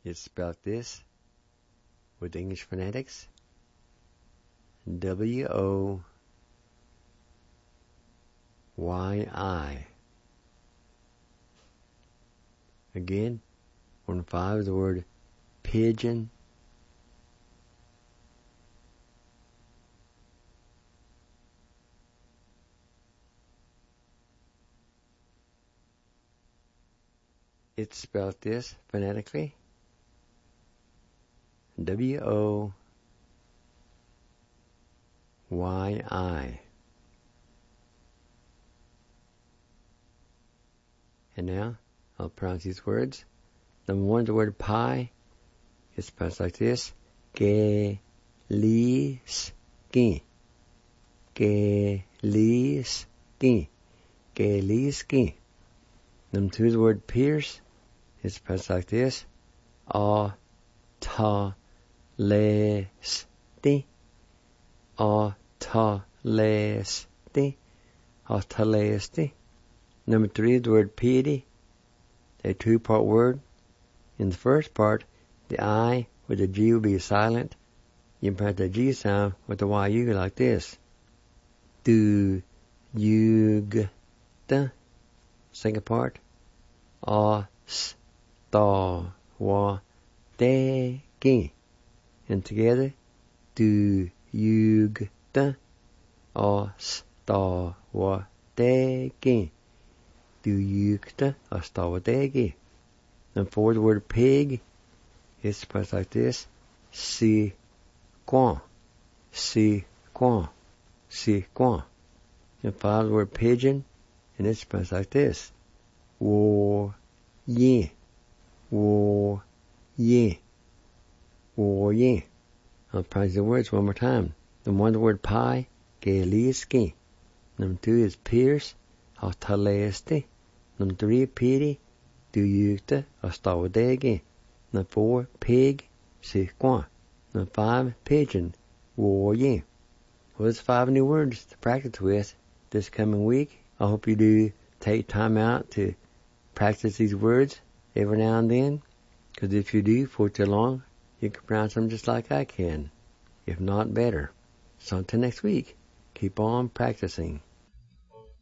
It's spelled this with English phonetics. W-O-Y-I. Again, 1-5 is the word pigeon. It's spelled this phonetically. W-O-Y-I. And now, I'll pronounce these words. Number 1 is the word pie. It's spelled like this. Geliski. Geliski. Geliski. Number 2 is the word pierce. It's spelled like this. A-ta-les-ti. A-ta-les-ti. A-ta-les-ti. Number 3 is the word piety. A 2-part word. In the first part, the I with the G will be silent. You can pronounce the G sound with the YU like this. Du-yug-ta. Second part. A-sta-wa-te-gi. And together, du-yug-ta. A-sta-wa-te-gi. Du-yug-ta. A-sta-wa-te-gi. And for the word pig, it's spelled like this. Si-quan. Si-quan. Si-quan. And 5 the word pigeon, and it's spelled like this. Wo-yin. Wo-yin. Wo-yin. I'll pronounce the words one more time. Number 1 the word pie. Geliski. Number 2 is pierce. A-ta-les-ti. Number 3 piety. Du-yug-ta. A-sta-wa-te-gi. Number 4 pig. Si-quan. Number 5 pigeon. Wo-yin. Well, there's 5 new words to practice with this coming week. I hope you do take time out to practice these words every now and then, because if you do for too long, you can pronounce them just like I can, if not better. So until next week, keep on practicing.